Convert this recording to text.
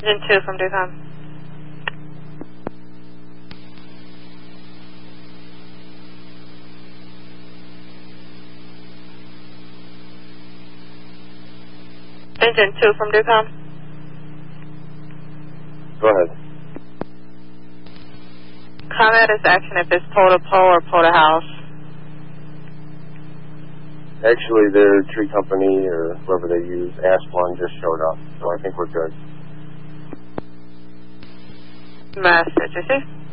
Engine 2 from Daycom. Engine 2 from Daycom. Go ahead. ComEd is action if it's pole to pole or pole to house. Actually, their tree company or whoever they use, Asplund, just showed up, so I think we're good. Message, you see?